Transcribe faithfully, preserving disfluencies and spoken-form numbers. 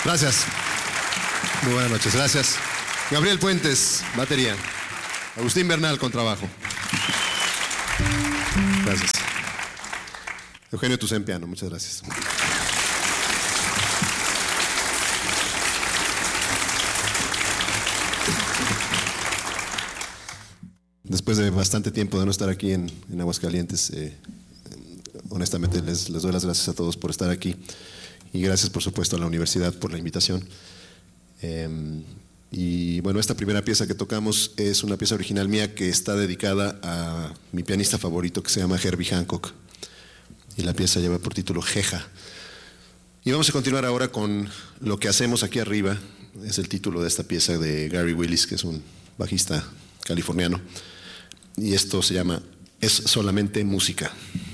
Gracias. Muy buenas noches, gracias. Gabriel Puentes, batería. Agustín Bernal, contrabajo. Gracias. Eugenio Tucen, piano, muchas gracias. Después de bastante tiempo de no estar aquí en, en Aguascalientes, eh, honestamente les, les doy las gracias a todos por estar aquí y gracias por supuesto a la universidad por la invitación. Eh, y bueno, esta primera pieza que tocamos es una pieza original mía que está dedicada a mi pianista favorito que se llama Herbie Hancock y la pieza lleva por título Jeja. Y vamos a continuar ahora con Lo que hacemos aquí arriba, es el título de esta pieza de Gary Willis, que es un bajista californiano. Y esto se llama Es solamente música.